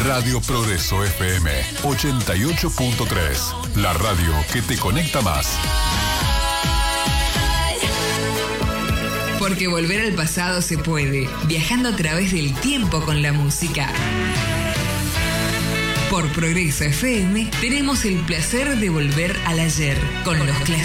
Radio Progreso FM 88.3. La radio que te conecta más. Porque volver al pasado se puede, viajando a través del tiempo con la música. Por Progreso FM tenemos el placer de volver al ayer con los clásicos.